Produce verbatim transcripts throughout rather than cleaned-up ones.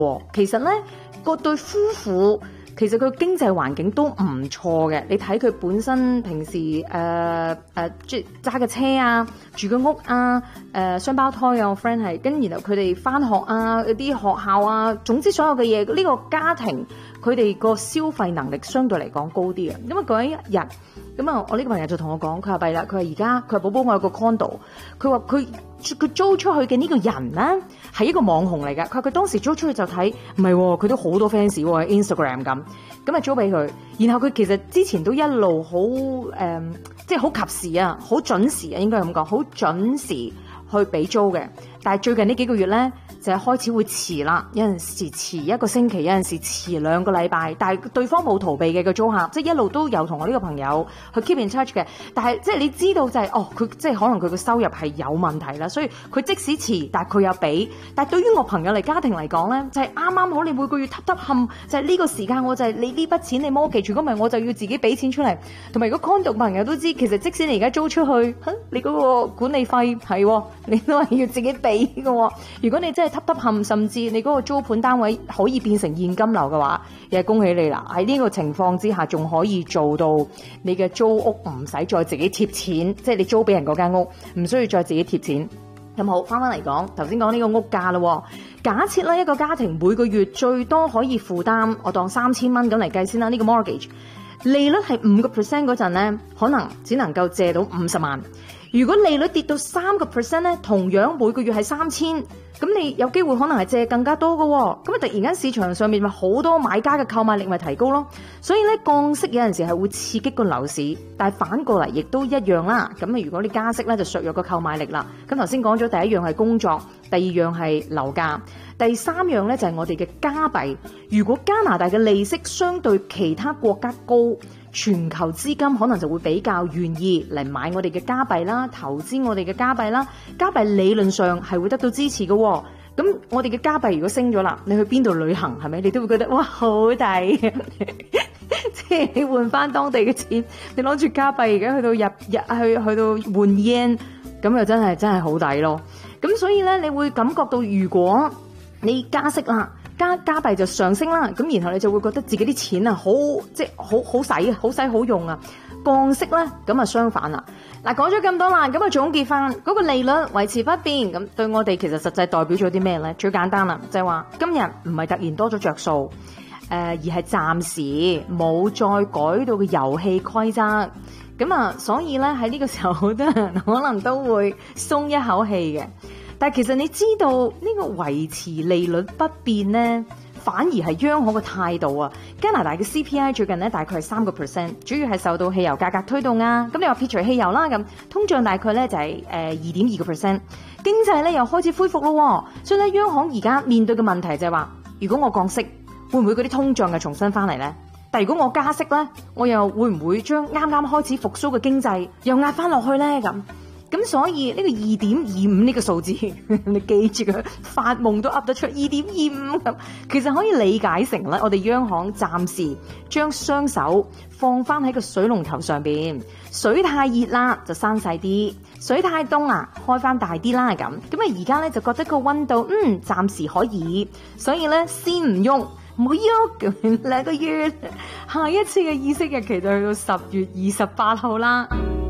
其實咧，個對夫婦其實佢經濟環境都唔錯嘅。你睇佢本身平時誒誒即係揸嘅車啊，住嘅屋啊，誒、呃、雙胞胎啊，我 friend 係跟，然後佢哋翻學啊，啲學校啊，總之所有嘅嘢，呢、這個家庭佢哋個消費能力相對嚟講高啲嘅。因為嗰一日咁啊，我呢個朋友就同我講，佢話弊啦，佢話而家佢話寶寶我有個 condo， 佢話佢。佢租出去嘅呢個人咧係一個網紅嚟㗎，佢話佢當時租出去就睇，唔係喎，佢都好多 fans 喎 Instagram 咁，咁啊租俾佢，然後佢其實之前都一路好誒，即係好及時啊，好準時啊，應該咁講，好準時去俾租嘅，但係最近呢幾個月咧就係開始會遲啦，有陣時遲一個星期，有陣時遲兩個禮拜，但係對方冇逃避嘅個租客，即係一路都有同我呢個朋友去 keep in touch 嘅，但係即係你知道就係、是、哦，佢即係可能佢個收入係有問題啦，所以佢即使遲，但係佢有俾，但係對於我朋友嚟家庭嚟講咧，就係啱啱好你每個月揼揼冚，就係、是、呢個時間我就係、是、你呢筆錢你 mortgage，如果唔係我就要自己俾錢出嚟，同埋如果 condo 朋友都知，其實即使你而家租出去，你嗰個管理費係，你都係要自己俾嘅，如果你真係揼揼冚，甚至你嗰個租盤單位可以變成現金流嘅話，又係恭喜你啦！喺呢個情況之下，仲可以做到你嘅租屋唔使再自己貼錢，即係你租俾人嗰間屋唔需要再自己貼錢。咁好，翻翻嚟講，頭先講呢個屋價咯。假設咧一個家庭每個月最多可以負擔，我當三千蚊咁嚟計先啦。呢個 mortgage 利率係五個 percent 嗰陣咧，可能只能夠借到五十萬。如果利率跌到三個 percent 咧，同樣每個月係三千，咁你有機會可能係借更加多嘅喎。咁啊，突然間市場上面咪好多買家嘅購買力咪提高咯。所以咧降息有陣時係會刺激個樓市，但係反過嚟亦都一樣啦。咁啊，如果你加息咧，就削弱個購買力啦。咁頭先講咗第一樣係工作，第二樣係樓價，第三樣咧就係我哋嘅加幣。如果加拿大嘅利息相對其他國家高，全球資金可能就會比較願意嚟買我哋嘅加幣啦，投資我哋嘅加幣啦。加幣理論上係會得到支持嘅喎。咁我哋嘅加幣如果升咗啦，你去邊度旅行係咪？你都會覺得哇好抵，即係你換翻當地嘅錢，你攞住加幣而家去到入入去去到換 yen，咁又真係真係好抵咯。咁所以咧，你會感覺到如果你加息啦。加加幣就上升啦，咁然後你就會覺得自己啲錢啊，好即係好好使啊，好使好用啊。降息咧，咁啊相反啦。嗱，講咗咁多啦，咁啊總結翻嗰個利率維持不變，咁對我哋其實實際代表咗啲咩咧？最簡單啦，就係話今日唔係突然多咗着數，誒而係暫時冇再改到嘅遊戲規則。咁啊，所以咧喺呢個時候，好多人可能都會鬆一口氣嘅。但係其實你知道呢個維持利率不變呢，反而係央行嘅態度啊！加拿大嘅 C P I 最近呢大概係三個 percent， 主要係受到汽油價格推動啊。咁你話撇除汽油啦，咁通脹大概咧就係誒二點二個 percent， 經濟咧又開始恢復咯。所以咧央行而家面對嘅問題就係話，如果我降息，會唔會嗰啲通脹嘅重新翻嚟咧？但係如果我加息咧，我又會唔會將啱啱開始復甦嘅經濟又壓翻落去咧？咁？咁所以呢個二點二五呢個數字，你記住佢，發夢都噏得出二點二五咁。其實可以理解成咧，我哋央行暫時將雙手放翻喺個水龍頭上邊，水太熱啦就閂細啲，水太凍啊開翻大啲啦咁。咁啊而家咧就覺得個溫度嗯暫時可以，所以咧先唔喐，唔好喐咁兩個月，下一次嘅議息日期就去到十月二十八號啦。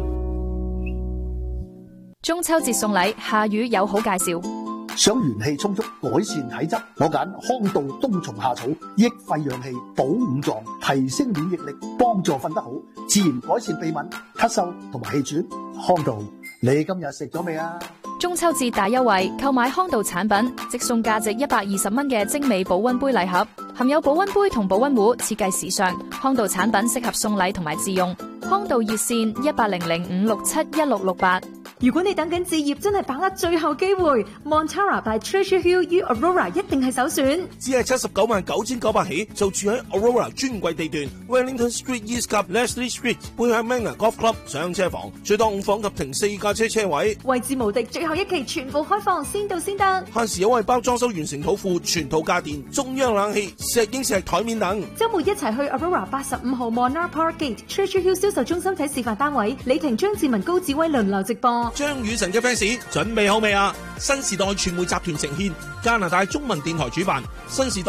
中秋節送禮，夏雨有好介紹。 想元氣充足，改善體質，我揀康道冬蟲夏草，益肺養氣，補五臟，提升免疫力，幫助瞓得好，自然改善鼻敏、咳嗽同埋氣喘。康道，你今日食咗未啊？ 中秋節大優惠，購買康道產品，即送價值一百二十蚊嘅精美保溫杯禮盒，含有保溫杯同保溫壺，設計時尚。康道產品適合送禮同埋自用。康道熱線一八零零五六七一六六八。 如果你等緊置業，真係把握最後機會 Montara by Treasure Hill U Aurora 一定係首選。 只係七十九萬九千九百起，就住喺 Aurora 專櫃地段 Wellington Street East 及 Leslie Street 背向 Manor Golf Club 上車房，最多五房及停四架車車位， 位置無敵，最後一期全部開放，先到先得。 限時優惠包裝修完成土庫，全套家電、中央冷氣、石英石台面等。 周末一齊去 Aurora 八十五號 Monarch Park Gate Treasure Hill 銷售中心睇示範單位，李婷、張志文、高志威輪流直播。 咯。 張雨晨嘅 fans 準備好未啊？新時代傳媒集團呈獻，加拿大中文電台主辦，新時代